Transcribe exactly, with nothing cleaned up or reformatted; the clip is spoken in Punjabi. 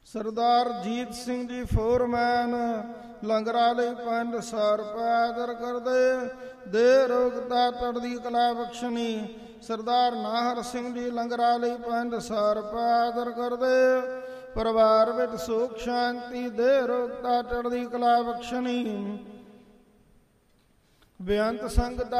ਸਰਦਾਰ ਜੀਤ ਸਿੰਘ ਜੀ ਫੋਰਮੈਨ, ਲੰਗਰਾਂ ਲਈ ਪੰਜ ਸੌ ਰੁਪਏ ਅਦਰ ਕਰਦੇ, ਦੇ ਰੋਗਤਾ ਚੜ੍ਹਦੀ ਕਲਾ ਬਖਸ਼ਣੀ। ਸਰਦਾਰ ਨਾਹਰ ਸਿੰਘ ਜੀ ਲੰਗਰਾਂ ਲਈ ਪੰਜ ਸੌ ਰੁਪਏ ਅਦਰ ਕਰਦੇ, ਪਰਿਵਾਰ ਵਿੱਚ ਸੁਖ ਸ਼ਾਂਤੀ, ਦੇ ਰੋਗਤਾ ਚੜ੍ਹਦੀ ਕਲਾ ਬਖਸ਼ਣੀ। ਬੇਅੰਤ ਸੰਗਤ